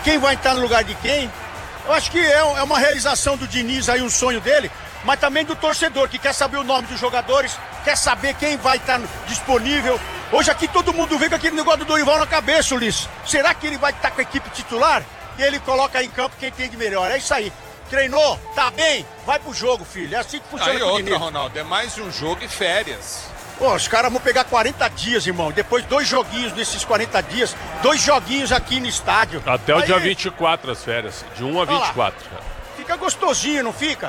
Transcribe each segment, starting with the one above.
quem vai entrar no lugar de quem. Eu acho que é uma realização do Diniz aí, um sonho dele, mas também do torcedor, que quer saber o nome dos jogadores, quer saber quem vai estar disponível. Hoje aqui todo mundo vê com aquele negócio do Dorival na cabeça, Ulisses. Será que ele vai estar com a equipe titular? E ele coloca em campo quem tem de melhor. É isso aí. Treinou, tá bem, vai pro jogo, filho. É assim que funciona. Aí outra, Ronaldo, é mais um jogo e férias. Pô, os caras vão pegar 40 dias, irmão. Depois 2 joguinhos nesses 40 dias. 2 joguinhos aqui no estádio. Até o dia 24 as férias. De 1 a 24. Fica gostosinho, não fica?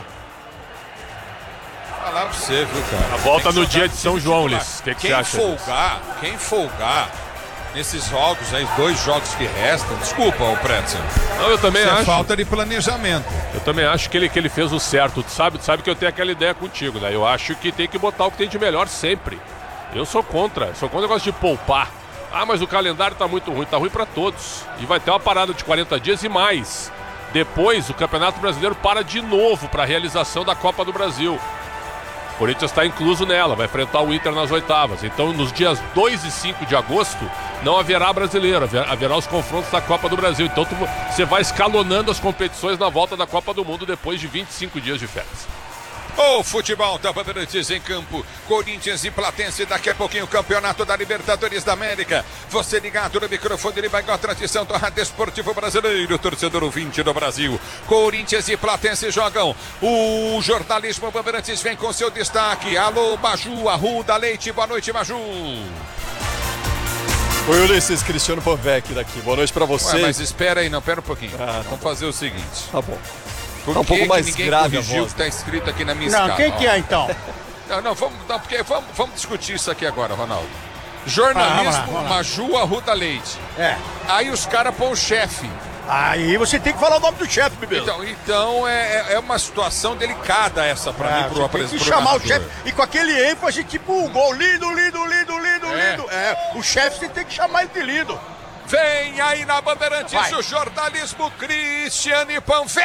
Falar pra você, viu, cara? A volta no dia de São João, Ulisses. O que você acha? Quem folgar nesses jogos aí, 2 jogos que restam, desculpa, o Pretzel. Não, eu também acho. É falta de planejamento. Eu também acho que ele fez o certo. Tu sabe que eu tenho aquela ideia contigo, né? Eu acho que tem que botar o que tem de melhor sempre. Eu sou contra o negócio de poupar. Ah, mas o calendário tá muito ruim. Tá ruim pra todos. E vai ter uma parada de 40 dias e mais. Depois, o Campeonato Brasileiro para de novo para a realização da Copa do Brasil. O Corinthians está incluso nela, vai enfrentar o Inter nas oitavas. Então, nos dias 2 e 5 de agosto, não haverá brasileiro, haverá os confrontos da Copa do Brasil. Então, você vai escalonando as competições na volta da Copa do Mundo depois de 25 dias de férias. O futebol da Bandeirantes em campo, Corinthians e Platense, daqui a pouquinho o campeonato da Libertadores da América. Você ligado no microfone, ele vai com a tradição do rádio esportivo brasileiro, torcedor ouvinte do Brasil. Corinthians e Platense jogam. O jornalismo Bandeirantes vem com seu destaque. Alô, Maju, Arruda Leite, boa noite, Maju. Oi, Ulisses, Cristiano Panvec daqui. Boa noite pra você. Ué, mas espera aí, não, pera um pouquinho. Vamos fazer o seguinte. Tá bom. Por tá um pouco mais ninguém grave corrigiu o que está escrito aqui na minha escala? Não, quem que é então? Vamos discutir isso aqui agora, Ronaldo. Jornalismo, vamos lá. Maju Arruda Leite. Aí os caras põem o chefe. Aí você tem que falar o nome do chefe, bebê. Então é uma situação delicada essa pra mim, pro apresentador. Tem que chamar o chefe e com aquele ênfase, tipo um gol lindo. O chefe você tem que chamar ele de lindo. Vem aí na Bandeirantes o jornalismo Cristiane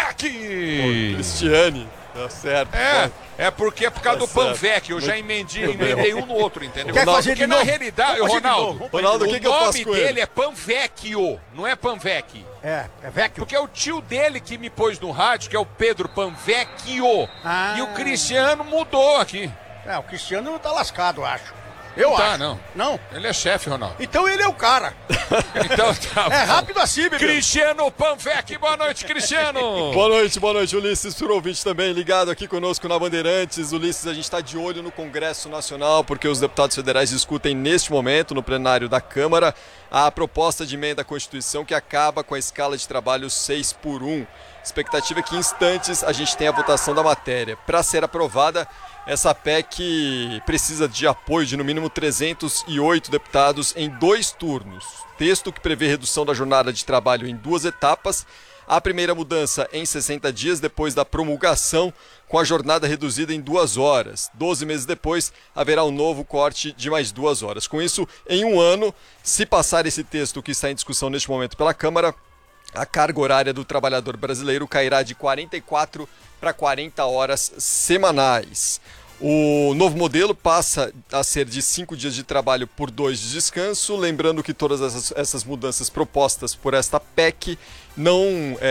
Panvec. Cristiane, tá certo. É porque é por causa do Panvec. Eu já emendei um no outro, entendeu? Quer fazer porque de novo? na realidade, Ronaldo, o que eu faço com nome dele é Panvecchio, não é Panvec. É Vecchio. Porque é o tio dele que me pôs no rádio, que é o Pedro Panvecchio. E o Cristiano mudou aqui. O Cristiano tá lascado, eu acho. Eu acho. Não. Ele é chefe, Ronaldo. Então ele é o cara. Então tá. É rápido assim, bebê. Cristiano Panvec, boa noite, Cristiano. Boa noite, Ulisses, pro ouvinte também ligado aqui conosco na Bandeirantes. Ulisses, a gente está de olho no Congresso Nacional, porque os deputados federais discutem neste momento, no plenário da Câmara, a proposta de emenda à Constituição que acaba com a escala de trabalho 6x1. Expectativa é que em instantes a gente tenha a votação da matéria. Para ser aprovada, essa PEC precisa de apoio de no mínimo 308 deputados em 2 turnos. Texto que prevê redução da jornada de trabalho em 2 etapas. A primeira mudança em 60 dias depois da promulgação, com a jornada reduzida em 2 horas. 12 meses depois, haverá um novo corte de mais 2 horas. Com isso, em 1 ano, se passar esse texto que está em discussão neste momento pela Câmara, a carga horária do trabalhador brasileiro cairá de 44 para 40 horas semanais. O novo modelo passa a ser de 5 dias de trabalho por 2 de descanso, lembrando que todas essas mudanças propostas por esta PEC não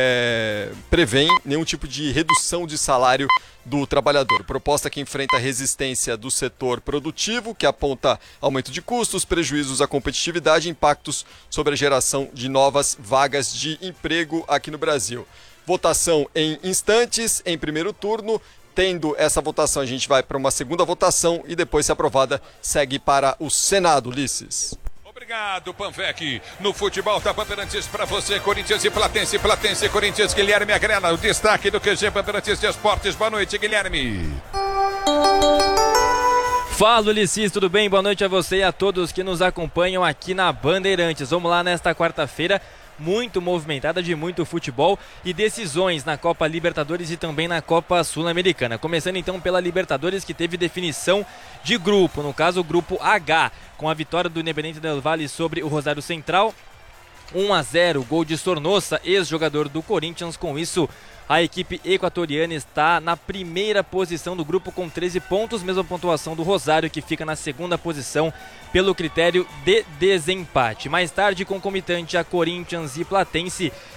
prevêem nenhum tipo de redução de salário do trabalhador. Proposta que enfrenta a resistência do setor produtivo, que aponta aumento de custos, prejuízos à competitividade e impactos sobre a geração de novas vagas de emprego aqui no Brasil. Votação em instantes, em primeiro turno. Tendo essa votação, a gente vai para uma segunda votação e depois, se aprovada, segue para o Senado, Ulisses. Obrigado, Panvec. No futebol da Bandeirantes para você, Corinthians e Platense, Corinthians, Guilherme Agrela, o destaque do QG Bandeirantes de Esportes. Boa noite, Guilherme. Fala, Ulisses, tudo bem? Boa noite a você e a todos que nos acompanham aqui na Bandeirantes. Vamos lá nesta quarta-feira, muito movimentada, de muito futebol e decisões na Copa Libertadores e também na Copa Sul-Americana. Começando então pela Libertadores, que teve definição de grupo, no caso o grupo H, com a vitória do Independiente del Valle sobre o Rosário Central, 1-0, gol de Sornosa, ex-jogador do Corinthians. Com isso, a equipe equatoriana está na primeira posição do grupo com 13 pontos, mesma pontuação do Rosário, que fica na segunda posição pelo critério de desempate. Mais tarde, concomitante a Corinthians e Platense,